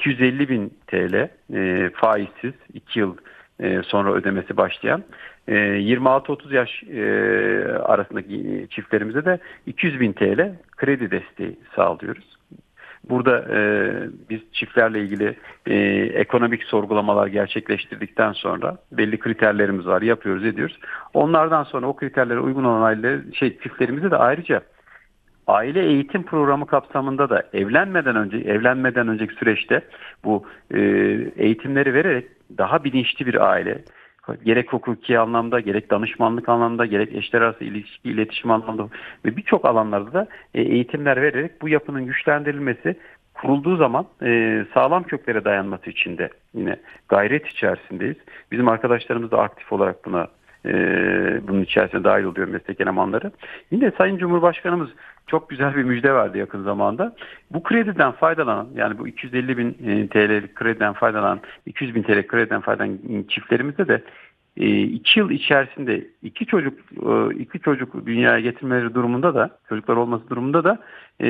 250.000 TL faizsiz 2 yıl sonra ödemesi başlayan 26-30 yaş arasındaki çiftlerimize de 200.000 TL kredi desteği sağlıyoruz. Burada biz çiftlerle ilgili ekonomik sorgulamalar gerçekleştirdikten sonra belli kriterlerimiz var, yapıyoruz, ediyoruz. Onlardan sonra o kriterlere uygun olan çiftlerimize de ayrıca aile eğitim programı kapsamında da evlenmeden önceki süreçte bu eğitimleri vererek daha bilinçli bir aile, gerek hukuki anlamda, gerek danışmanlık anlamda, gerek eşler arası ilişki, iletişim anlamda ve birçok alanlarda da eğitimler vererek bu yapının güçlendirilmesi, kurulduğu zaman sağlam köklere dayanması için de yine gayret içerisindeyiz. Bizim arkadaşlarımız da aktif olarak bunun içerisine dahil oluyor, meslek elemanları. Yine Sayın Cumhurbaşkanımız çok güzel bir müjde verdi yakın zamanda. Bu krediden faydalanan, yani bu 250.000 TL'lik krediden faydalanan, 200.000 TL krediden faydalanan çiftlerimizde de 2 yıl içerisinde iki çocuk dünyaya getirmeleri durumunda da, çocuklar olması durumunda da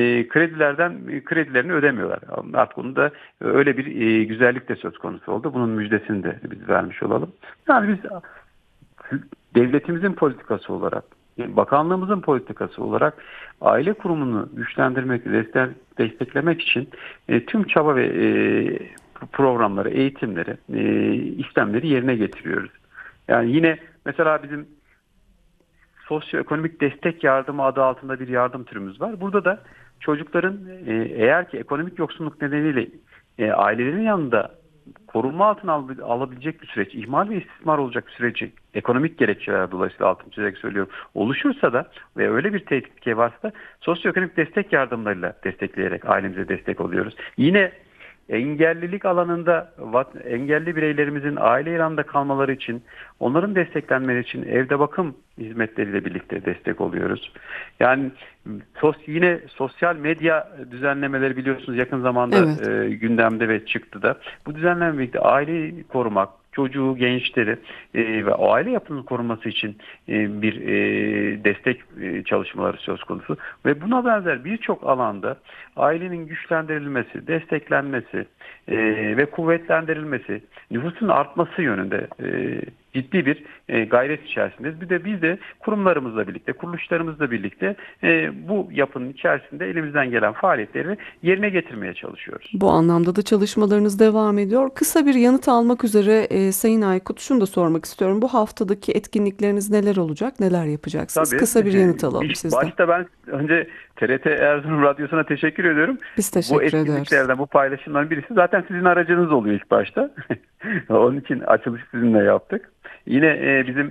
kredilerini ödemiyorlar. Artık onu da öyle bir güzellik de söz konusu oldu. Bunun müjdesini de biz vermiş olalım. Yani biz devletimizin politikası olarak, bakanlığımızın politikası olarak aile kurumunu güçlendirmek, desteklemek için tüm çaba ve programları, eğitimleri, işlemleri yerine getiriyoruz. Yani yine mesela bizim sosyoekonomik destek yardımı adı altında bir yardım türümüz var. Burada da çocukların eğer ki ekonomik yoksunluk nedeniyle ailelerin yanında korunma altına alabilecek bir süreç, ihmal ve istismar olacak bir süreci, ekonomik gerekçeler dolayısıyla altını çizerek söylüyorum, oluşursa da ve öyle bir tehlike varsa da sosyoekonomik destek yardımlarıyla destekleyerek ailemize destek oluyoruz. Yine engellilik alanında engelli bireylerimizin aile yanında kalmaları için, onların desteklenmeleri için evde bakım hizmetleriyle birlikte destek oluyoruz. Yani yine sosyal medya düzenlemeleri biliyorsunuz yakın zamanda gündemde ve çıktı da. Bu düzenleme birlikte aileyi korumak, çocuğu, gençleri ve o aile yapının korunması için bir destek çalışmaları söz konusu. Ve buna benzer birçok alanda ailenin güçlendirilmesi, desteklenmesi ve kuvvetlendirilmesi, nüfusun artması yönünde ciddi bir gayret içerisindeyiz. Bir de biz de kurumlarımızla birlikte, kuruluşlarımızla birlikte bu yapının içerisinde elimizden gelen faaliyetleri yerine getirmeye çalışıyoruz. Bu anlamda da çalışmalarınız devam ediyor. Kısa bir yanıt almak üzere Sayın Aykut, şunu da sormak istiyorum. Bu haftadaki etkinlikleriniz neler olacak, neler yapacaksınız? Tabii. Kısa bir yanıt alalım sizden. Başta ben önce TRT Erzurum Radyosu'na teşekkür ediyorum. Biz teşekkür ederiz. Bu etkinliklerden, bu paylaşımların birisi zaten sizin aracınız oluyor ilk başta. Onun için açılışı sizinle yaptık. Yine bizim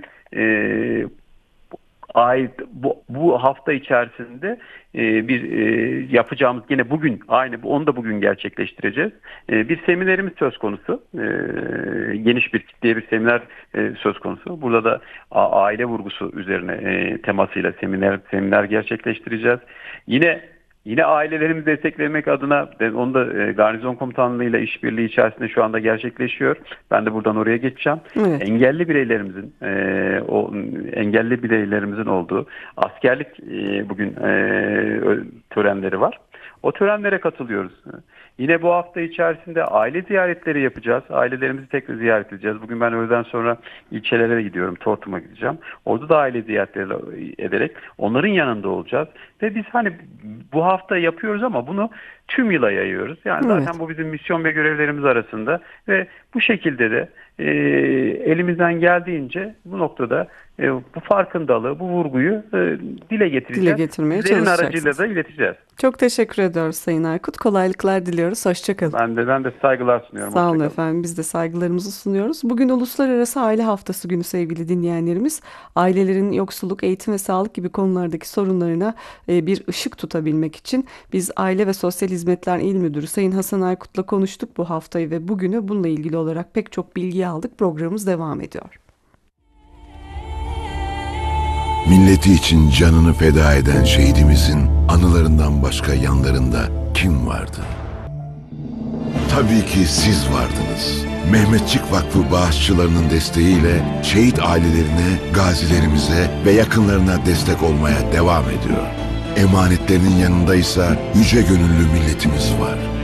bu hafta içerisinde bir yapacağımız, yine bugün onu da bugün gerçekleştireceğiz. Bir seminerimiz söz konusu. Geniş bir kitleye bir seminer söz konusu. Burada da aile vurgusu üzerine temasıyla seminer gerçekleştireceğiz. Yine ailelerimizi desteklemek adına, onu da Garnizon Komutanlığı'yla işbirliği içerisinde şu anda gerçekleşiyor. Ben de buradan oraya geçeceğim. Evet. Engelli bireylerimizin olduğu askerlik bugün törenleri var. O törenlere katılıyoruz. Yine bu hafta içerisinde aile ziyaretleri yapacağız. Ailelerimizi tekrar ziyaret edeceğiz. Bugün ben öğleden sonra ilçelere gidiyorum. Tortum'a gideceğim. Orada da aile ziyaretleri ederek onların yanında olacağız. Ve biz bu hafta yapıyoruz ama bunu tüm yıla yayıyoruz. Yani zaten bu bizim misyon ve görevlerimiz arasında ve bu şekilde de elimizden geldiğince bu noktada bu farkındalığı, bu vurguyu dile getirmeye çalışacağız. Aracıyla da ileteceğiz. Çok teşekkür ediyoruz Sayın Aykut. Kolaylıklar diliyoruz. Hoşçakalın. Ben de saygılar sunuyorum. Sağ olun efendim. Biz de saygılarımızı sunuyoruz. Bugün Uluslararası Aile Haftası günü sevgili dinleyenlerimiz. Ailelerin yoksulluk, eğitim ve sağlık gibi konulardaki sorunlarına bir ışık tutabilmek için biz Aile ve Sosyal Hizmetler İl Müdürü Sayın Hasan Aykut'la konuştuk bu haftayı ve bugünü. Bununla ilgili olarak pek çok bilgi aldık. Programımız devam ediyor. Milleti için canını feda eden şehidimizin anılarından başka yanlarında kim vardı? Tabii ki siz vardınız. Mehmetçik Vakfı bağışçılarının desteğiyle şehit ailelerine, gazilerimize ve yakınlarına destek olmaya devam ediyor. Emanetlerinin yanındaysa yüce gönüllü milletimiz var.